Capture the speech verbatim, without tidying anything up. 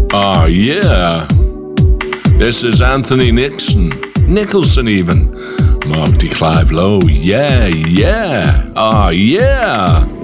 Oh, yeah. This is Anthony Nixon, Nicholson even. Mark D. Clive Lowe, yeah, yeah. Oh, yeah.